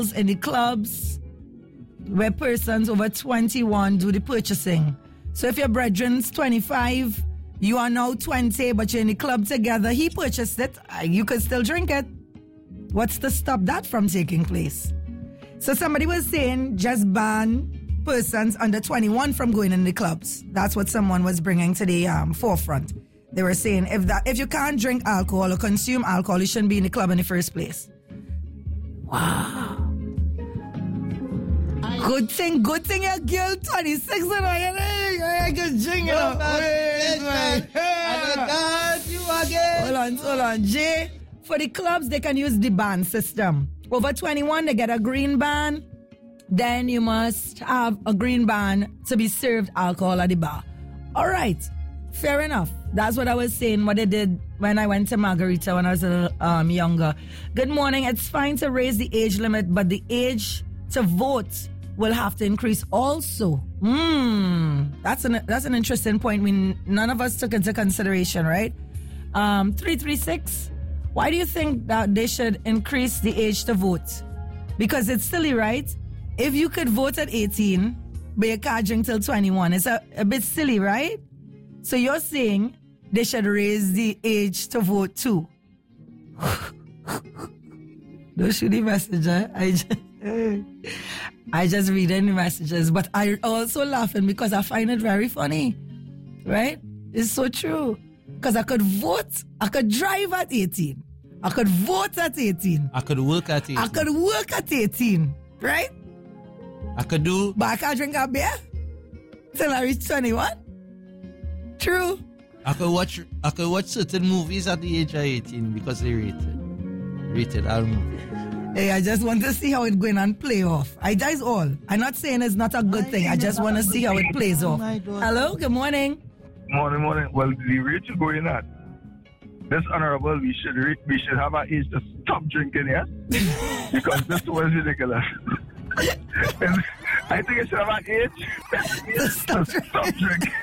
in the clubs where persons over 21 do the purchasing. So if your brethren's 25, you are now 20, but you're in the club together, he purchased it, you could still drink it. What's to stop that from taking place? So somebody was saying just ban persons under 21 from going in the clubs. That's what someone was bringing to the forefront. They were saying if you can't drink alcohol or consume alcohol, you shouldn't be in the club in the first place. Wow. Good thing you're girl 26 and I can drink it up. Hold on. Jay, for the clubs, they can use the ban system. Over 21, they get a green ban. Then you must have a green ban to be served alcohol at the bar. All right. Fair enough. That's what I was saying, what they did when I went to Margarita when I was a little younger. Good morning. It's fine to raise the age limit, but the age to vote will have to increase also. That's an interesting point none of us took into consideration, right? 336. Why do you think that they should increase the age to vote? Because it's silly, right? If you could vote at 18, but you can't drink till 21, it's a bit silly, right? So you're saying they should raise the age to vote too. Don't shoot the messenger. I just read any messages, but I also laughing because I find it very funny, right? It's so true. Because I could vote, I could drive at 18, I could vote at 18, I could work at 18, I could work at 18, right? I could do, but I can't drink a beer till I reach 21. True. I could watch certain movies at the age of 18 because they rated our movie. Hey, I just want to see how it's going and play off. That's all. I'm not saying it's not a good thing. I just want to see how it plays off. Hello, good morning. Morning. Well, the rate you're going at, this honorable, we should have an age to stop drinking, yes? Because this was ridiculous. And I think it should have an age to stop drinking.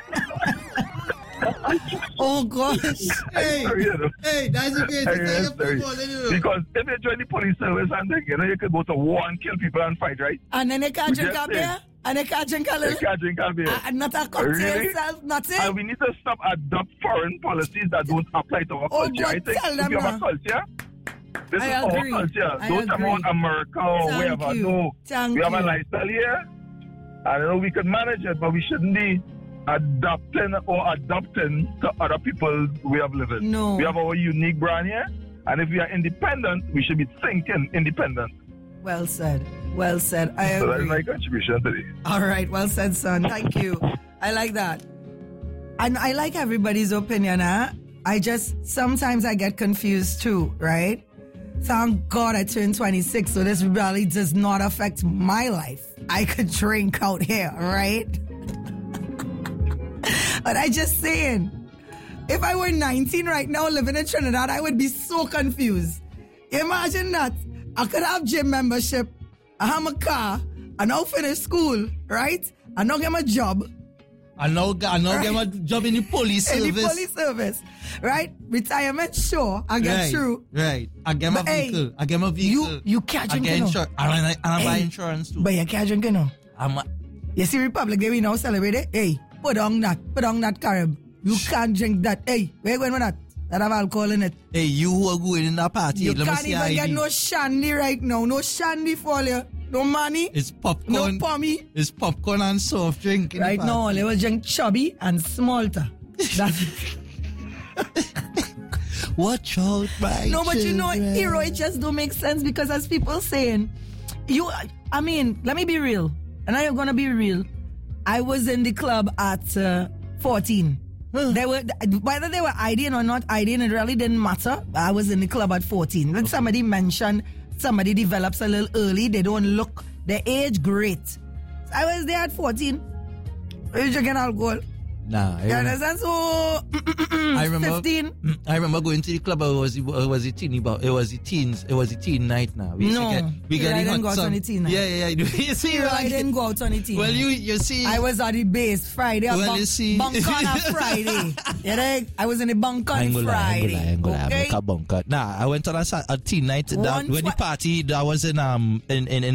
Oh gosh! Hey, that's okay. Because if you join the police service and you could go to war and kill people and fight, right? And then they can't drink a beer. And they can't drink a little. They can't drink a beer. Not a cocktail itself, nothing. And we need to stop adopt foreign policies that don't apply to our culture. I think if you have a culture, this is our culture. Don't come on America or wherever. No, we have a lifestyle here. I know we can manage it, but we shouldn't be adopting to other people's way of living. No. We have our unique brand here, and if we are independent, we should be thinking independent. Well said. I agree. So that's my contribution today. All right, well said, son. Thank you. I like that. And I like everybody's opinion, huh? Sometimes I get confused too, right? Thank God I turned 26, so this really does not affect my life. I could drink out here, right? But I just saying, if I were 19 right now living in Trinidad, I would be so confused. Imagine that. I could have gym membership, I have a car, I now finish school, right? I now get my job. I now get my job in the police service. In the police service, right? Retirement, sure, I get through. Right. I get my vehicle. I get my vehicle. You can't drink, you know. And I buy insurance too. But you can't drink, you know. You see Republic Day, we now celebrate it. Hey, put on that Carib. You can't drink that. Hey, where you going with that? That have alcohol in it. Hey, you who are going in that party, you can't even get no shandy right now. No shandy for you. No money. It's popcorn. No pommy. It's popcorn and soft drink. Right now, they will drink chubby and smalter. That's Watch out, my No, but children. you know, hero, it just don't make sense because as people saying, let me be real. And I am going to be real. I was in the club at 14. Whether they were IDing or not IDing, it really didn't matter. I was in the club at 14. When somebody mentioned somebody develops a little early, they don't look their age great. So I was there at 14. Are you drinking alcohol? Nah. You understand? So, I remember 15. I remember going to the club. It was a teen night now. I didn't go out on the teen night. Yeah. You see, I didn't go out on the teen night. Well, you see. I was at the base Friday. You see. Bunk on a Friday. I was in the bunk on Friday. I ain't gonna have a bunker. Nah, I went on a teen night. When the party, I was in